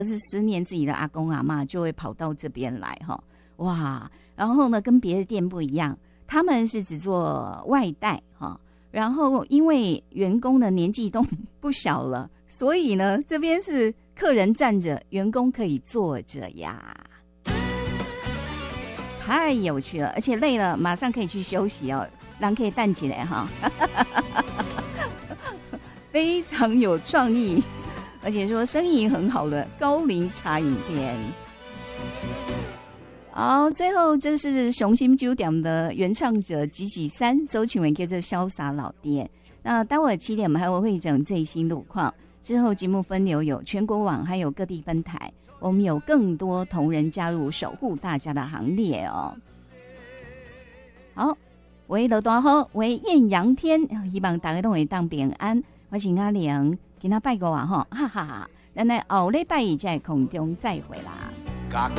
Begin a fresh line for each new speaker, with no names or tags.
是思念自己的阿公阿嬷，就会跑到这边来哈。哇，然后呢，跟别的店不一样，他们是只做外带哈。然后因为员工的年纪都不小了，所以呢，这边是客人站着，员工可以坐着呀。太有趣了，而且累了马上可以去休息哦，人可以站起来哈，非常有创意，而且说生意很好的高龄茶饮店。好，最后这是雄心酒店的原唱者吉吉三周庆文给这潇洒老店。那待会7点我们还会整最新路况，之后节目分流有全国网还有各地分台，我们有更多同仁加入守护大家的行列哦。好，为乐大好，为艳阳天，希望大家都会当平安。我是阿玲，今仔拜个啊吼，哈哈哈。咱来后礼拜一在空中再会啦。